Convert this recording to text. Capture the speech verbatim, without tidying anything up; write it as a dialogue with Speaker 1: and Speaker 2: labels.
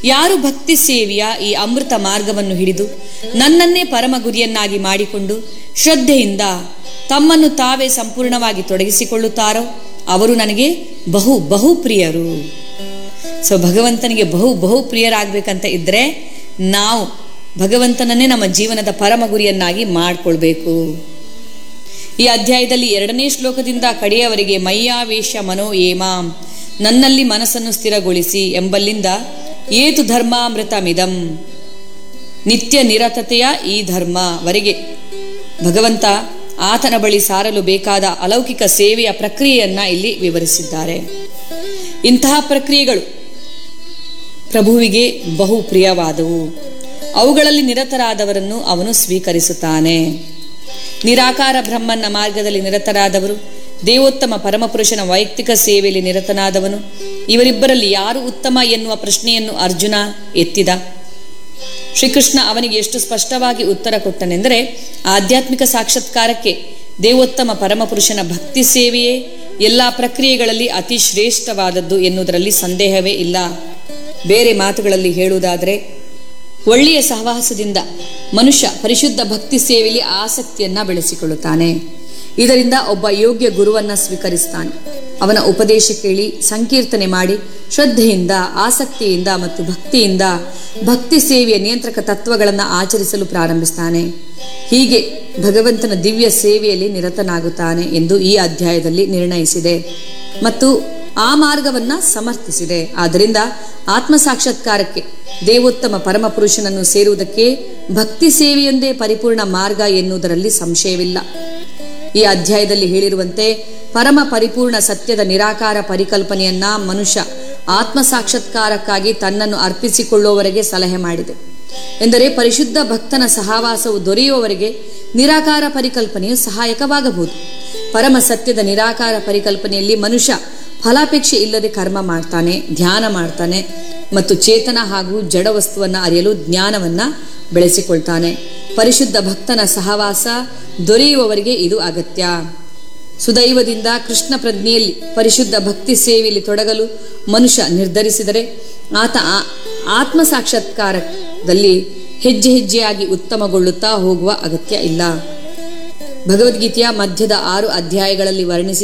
Speaker 1: ಯಾರು ಭಕ್ತಿ ಸೇವೆಯ ಈ ಅಮೃತ ಮಾರ್ಗವನ್ನು ಹಿಡಿದು ನನ್ನನ್ನೇ ಪರಮ ಗುರಿಯನ್ನಾಗಿ ಮಾಡಿಕೊಂಡು ಶ್ರದ್ಧೆಯಿಂದ ತಮ್ಮನ್ನು ತಾವೇ ಸಂಪೂರ್ಣವಾಗಿ ತೊಡಗಿಸಿಕೊಳ್ಳುತ್ತಾರೋ ಅವರು ನನಗೆ ಬಹು ಬಹು ಪ್ರಿಯರು. ಸೊ ಭಗವಂತನಿಗೆ ಬಹು ಬಹು ಪ್ರಿಯರಾಗಬೇಕಂತ ಇದ್ರೆ ನಾವು ಭಗವಂತನನ್ನೇ ನಮ್ಮ ಜೀವನದ ಪರಮ ಗುರಿಯನ್ನಾಗಿ ಮಾಡಿಕೊಳ್ಬೇಕು. ಈ ಅಧ್ಯಾಯದಲ್ಲಿ ಎರಡನೇ ಶ್ಲೋಕದಿಂದ ಕಡೆಯವರೆಗೆ ಮಯ್ಯಾವೇಶ ಮನೋ ಏಮಾಂ, ನನ್ನಲ್ಲಿ ಮನಸ್ಸನ್ನು ಸ್ಥಿರಗೊಳಿಸಿ ಎಂಬಲ್ಲಿಂದ ಏತು ಧರ್ಮಾಮೃತಮಿದಂ, ನಿತ್ಯ ನಿರತತೆಯ ಈ ಧರ್ಮವರೆಗೆ ಭಗವಂತ ಆತನ ಬಳಿ ಸಾರಲು ಬೇಕಾದ ಅಲೌಕಿಕ ಸೇವೆಯ ಪ್ರಕ್ರಿಯೆಯನ್ನ ಇಲ್ಲಿ ವಿವರಿಸಿದ್ದಾರೆ. ಇಂತಹ ಪ್ರಕ್ರಿಯೆಗಳು ಪ್ರಭುವಿಗೆ ಬಹು ಪ್ರಿಯವಾದವು. ಅವುಗಳಲ್ಲಿ ನಿರತರಾದವರನ್ನು ಅವನು ಸ್ವೀಕರಿಸುತ್ತಾನೆ. ನಿರಾಕಾರ ಬ್ರಹ್ಮನ ಮಾರ್ಗದಲ್ಲಿ ನಿರತರಾದವರು, ದೇವೋತ್ತಮ ಪರಮಪುರುಷನ ವೈಯಕ್ತಿಕ ಸೇವೆಯಲ್ಲಿ ನಿರತನಾದವನು, ಇವರಿಬ್ಬರಲ್ಲಿ ಯಾರು ಉತ್ತಮ ಎನ್ನುವ ಪ್ರಶ್ನೆಯನ್ನು ಅರ್ಜುನ ಎತ್ತಿದ. ಶ್ರೀಕೃಷ್ಣ ಅವನಿಗೆ ಎಷ್ಟು ಸ್ಪಷ್ಟವಾಗಿ ಉತ್ತರ ಕೊಟ್ಟನೆಂದರೆ, ಆಧ್ಯಾತ್ಮಿಕ ಸಾಕ್ಷಾತ್ಕಾರಕ್ಕೆ ದೇವೋತ್ತಮ ಪರಮಪುರುಷನ ಭಕ್ತಿ ಸೇವೆಯೇ ಎಲ್ಲ ಪ್ರಕ್ರಿಯೆಗಳಲ್ಲಿ ಅತಿ ಶ್ರೇಷ್ಠವಾದದ್ದು ಎನ್ನುವುದರಲ್ಲಿ ಸಂದೇಹವೇ ಇಲ್ಲ. ಬೇರೆ ಮಾತುಗಳಲ್ಲಿ ಹೇಳುವುದಾದರೆ, ಒಳ್ಳೆಯ ಸಹವಾಸದಿಂದ ಮನುಷ್ಯ ಪರಿಶುದ್ಧ ಭಕ್ತಿ ಸೇವೆಯಲ್ಲಿ ಆಸಕ್ತಿಯನ್ನ ಬೆಳೆಸಿಕೊಳ್ಳುತ್ತಾನೆ. ಇದರಿಂದ ಒಬ್ಬ ಯೋಗ್ಯ ಗುರುವನ್ನ ಸ್ವೀಕರಿಸ್ತಾನೆ. ಅವನ ಉಪದೇಶ ಕೇಳಿ ಸಂಕೀರ್ತನೆ ಮಾಡಿ ಶ್ರದ್ಧೆಯಿಂದ, ಆಸಕ್ತಿಯಿಂದ ಮತ್ತು ಭಕ್ತಿಯಿಂದ ಭಕ್ತಿ ಸೇವೆಯ ನಿಯಂತ್ರಕ ತತ್ವಗಳನ್ನು ಆಚರಿಸಲು ಪ್ರಾರಂಭಿಸ್ತಾನೆ. ಹೀಗೆ ಭಗವಂತನ ದಿವ್ಯ ಸೇವೆಯಲ್ಲಿ ನಿರತನಾಗುತ್ತಾನೆ ಎಂದು ಈ ಅಧ್ಯಾಯದಲ್ಲಿ ನಿರ್ಣಯಿಸಿದೆ ಮತ್ತು ಆ ಮಾರ್ಗವನ್ನ ಸಮರ್ಥಿಸಿದೆ. ಆದ್ದರಿಂದ ಆತ್ಮ ಸಾಕ್ಷಾತ್ಕಾರಕ್ಕೆ ದೇವೋತ್ತಮ ಪರಮಪುರುಷನನ್ನು ಸೇರುವುದಕ್ಕೆ ಭಕ್ತಿ ಸೇವೆಯೊಂದೇ ಪರಿಪೂರ್ಣ ಮಾರ್ಗ ಎನ್ನುವುದರಲ್ಲಿ ಸಂಶಯವಿಲ್ಲ. ಈ ಅಧ್ಯಾಯದಲ್ಲಿ ಹೇಳಿರುವಂತೆ ಪರಮ ಪರಿಪೂರ್ಣ ಸತ್ಯದ ನಿರಾಕಾರ ಪರಿಕಲ್ಪನೆಯನ್ನ ಮನುಷ್ಯ ಆತ್ಮ ಸಾಕ್ಷಾತ್ಕಾರಕ್ಕಾಗಿ ತನ್ನನ್ನು ಅರ್ಪಿಸಿಕೊಳ್ಳುವವರೆಗೆ ಸಲಹೆ ಮಾಡಿದೆ. ಎಂದರೆ ಪರಿಶುದ್ಧ ಭಕ್ತನ ಸಹವಾಸವು ದೊರೆಯುವವರೆಗೆ ನಿರಾಕಾರ ಪರಿಕಲ್ಪನೆಯು ಸಹಾಯಕವಾಗಬಹುದು. ಪರಮ ಸತ್ಯದ ನಿರಾಕಾರ ಪರಿಕಲ್ಪನೆಯಲ್ಲಿ ಮನುಷ್ಯ ಫಲಾಪೇಕ್ಷೆ ಇಲ್ಲದೆ ಕರ್ಮ ಮಾಡ್ತಾನೆ, ಧ್ಯಾನ ಮಾಡ್ತಾನೆ ಮತ್ತು ಚೇತನ ಹಾಗೂ ಜಡ ವಸ್ತುವನ್ನ ಅರಿಯಲು ಜ್ಞಾನವನ್ನ ಬೆಳೆಸಿಕೊಳ್ತಾನೆ. ಪರಿಶುದ್ಧ ಭಕ್ತನ ಸಹವಾಸ ದೊರೆಯುವವರೆಗೆ ಇದು ಅಗತ್ಯ. ಸುದೈವದಿಂದ ಕೃಷ್ಣ ಪ್ರಜ್ಞೆಯಲ್ಲಿ ಪರಿಶುದ್ಧ ಭಕ್ತಿ ಸೇವೆಯಲ್ಲಿ ತೊಡಗಲು ಮನುಷ್ಯ ನಿರ್ಧರಿಸಿದರೆ ಆತ ಆತ್ಮ ಸಾಕ್ಷಾತ್ಕಾರದಲ್ಲಿ ಹೆಜ್ಜೆ ಹೆಜ್ಜೆಯಾಗಿ ಉತ್ತಮಗೊಳ್ಳುತ್ತಾ ಹೋಗುವ ಅಗತ್ಯ ಇಲ್ಲ. ಭಗವದ್ಗೀತೆಯ ಮಧ್ಯದ ಆರು ಅಧ್ಯಾಯಗಳಲ್ಲಿ ವರ್ಣಿಸಿ